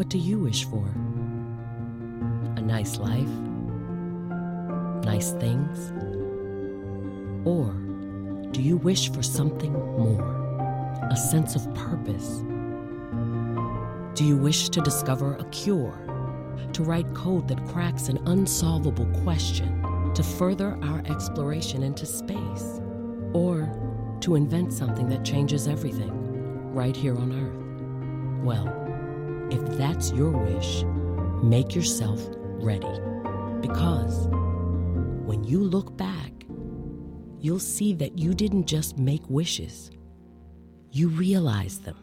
What do you wish for? A nice life? Nice things? Or do you wish for something more? A sense of purpose? Do you wish to discover a cure? To write code that cracks an unsolvable question? To further our exploration into space? Or to invent something that changes everything right here on Earth? Well, if that's your wish, make yourself ready. Because when you look back, you'll see that you didn't just make wishes. You realized them.